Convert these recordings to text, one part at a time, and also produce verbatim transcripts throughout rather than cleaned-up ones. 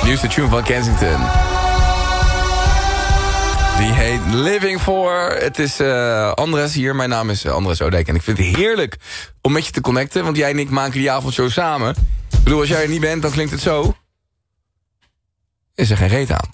Nieuwste tune van Kensington. Die heet Living For. Het is uh, Andres hier. Mijn naam is Andres Oudijk. En ik vind het heerlijk om met je te connecten. Want jij en ik maken die avondshow samen. Ik bedoel, als jij er niet bent, dan klinkt het zo. Is er geen reet aan.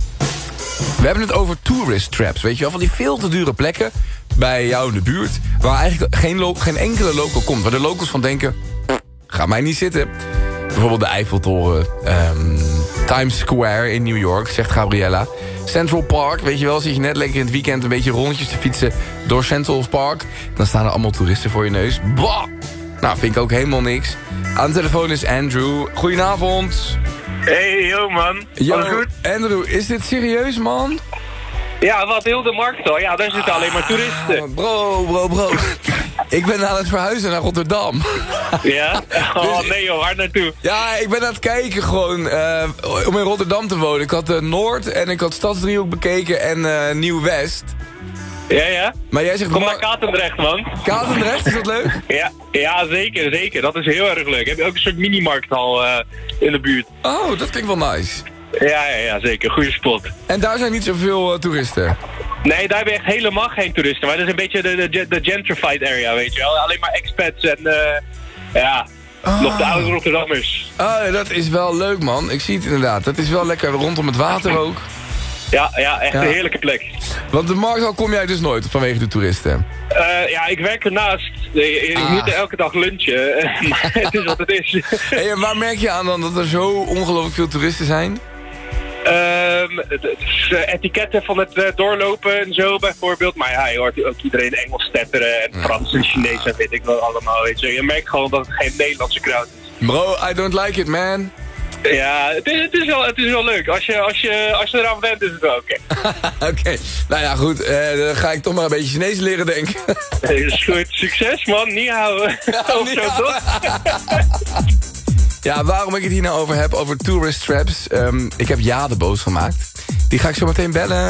We hebben het over tourist traps. Weet je wel, van die veel te dure plekken bij jou in de buurt. Waar eigenlijk geen, lo- geen enkele local komt. Waar de locals van denken, ga mij niet zitten. Bijvoorbeeld de Eiffeltoren. Um, Times Square in New York, zegt Gabriella. Central Park, weet je wel, zit je net lekker in het weekend een beetje rondjes te fietsen door Central Park. Dan staan er allemaal toeristen voor je neus. Bah! Nou, vind ik ook helemaal niks. Aan de telefoon is Andrew. Goedenavond. Hey, yo man. Yo, Alles goed? Andrew, is dit serieus, man? Ja, wat heel de markt al. Ja, daar zitten alleen maar toeristen. Ah, bro, bro, bro. Ik ben aan het verhuizen naar Rotterdam. Ja? Oh nee joh, waar naartoe? Ja, ik ben aan het kijken gewoon uh, om in Rotterdam te wonen. Ik had uh, Noord en ik had Stadsdriehoek bekeken en uh, Nieuw-West. Ja, ja. Maar jij zegt... Kom naar Katendrecht, man. Katendrecht, is dat leuk? Ja, ja, zeker, zeker. Dat is heel erg leuk. Heb je ook een soort minimarkthal uh, in de buurt. Oh, dat klinkt wel nice. Ja, ja, ja, zeker. Goede spot. En daar zijn niet zoveel uh, toeristen? Nee, daar heb je echt helemaal geen toeristen. Maar dat is een beetje de, de, de gentrified area, weet je wel. Alleen maar expats en uh, ja, oh. nog de oude Rotterdammers. Oh, dat is wel leuk, man. Ik zie het inderdaad. Dat is wel lekker rondom het water ook. Ja, ja, echt ja. een heerlijke plek. Want de markthal kom jij dus nooit vanwege de toeristen? Uh, ja, ik werk ernaast. Ik ah. moet er elke dag lunchen. Het is wat het is. Hey, en waar merk je aan dan dat er zo ongelooflijk veel toeristen zijn? Um, etiketten van het uh, doorlopen en zo bijvoorbeeld. Maar ja, je hoort ook iedereen Engels tetteren en Frans en Chinees en weet ik wel allemaal. Weet je. je merkt gewoon dat het geen Nederlandse crowd is. Bro, I don't like it, man. Ja, het is, het is, wel, het is wel leuk. Als je, als je, als je eraan bent, is het wel oké. Oké, okay. Nou ja, goed. Uh, dan ga ik toch maar een beetje Chinees leren, denk ik. Dat is goed. Succes, man. Niet houden. Ja, of zo, toch? Ja, waarom ik het hier nou over heb, over tourist traps. Um, ik heb Jade boos gemaakt. Die ga ik zo meteen bellen.